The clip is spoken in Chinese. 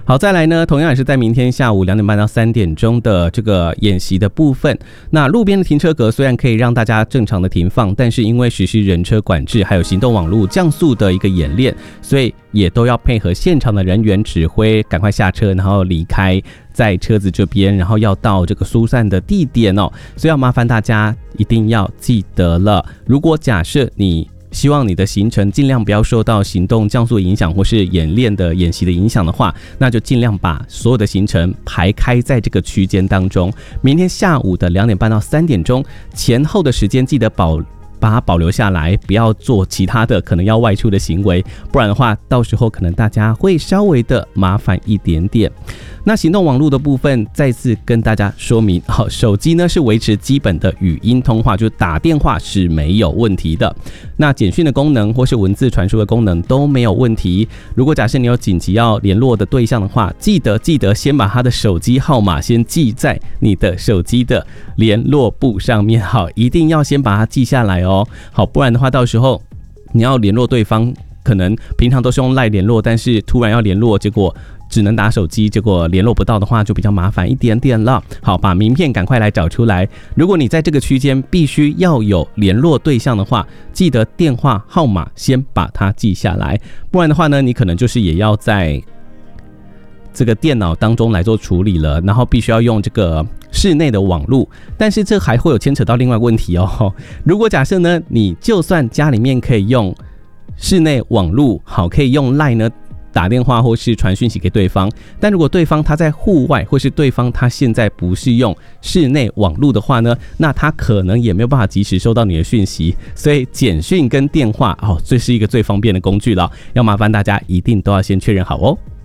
好，再来呢，同样也是在明天下午2点半到3点钟的这个演习的部分。那路边的停车格虽然可以让大家正常的停放，但是因为实施人车管制，还有行动网路降速的一个演练，所以也都要配合现场的人员指挥，赶快下车，然后离开在车子这边，然后要到这个疏散的地点哦。所以要麻烦大家一定要记得了，如果假设你希望你的行程尽量不要受到行动降速影响或是演习的影响的话，那就尽量把所有的行程排开在这个区间当中。明天下午的2点半到3点钟前后的时间，记得把它保留下来，不要做其他的可能要外出的行为，不然的话到时候可能大家会稍微的麻烦一点点。那行动网络的部分再次跟大家说明，好，手机呢是维持基本的语音通话，就打电话是没有问题的。那简讯的功能或是文字传输的功能都没有问题。如果假设你有紧急要联络的对象的话，记得先把他的手机号码先记在你的手机的联络簿上面，好，一定要先把它记下来哦。好，不然的话到时候你要联络对方，可能平常都是用 LINE 联络，但是突然要联络，结果只能打手机，结果联络不到的话就比较麻烦一点点了。好，把名片赶快来找出来。如果你在这个区间必须要有联络对象的话，记得电话号码先把它记下来，不然的话呢，你可能就是也要在这个电脑当中来做处理了，然后必须要用这个室内的网路，但是这还会有牵扯到另外问题哦。如果假设呢，你就算家里面可以用室内网路，好，可以用 LINE 呢打电话或是传讯息给对方，但如果对方他在户外，或是对方他现在不是用室内网路的话呢，那他可能也没有办法及时收到你的讯息。所以简讯跟电话这是一个最方便的工具了，要麻烦大家一定都要先确认好哦。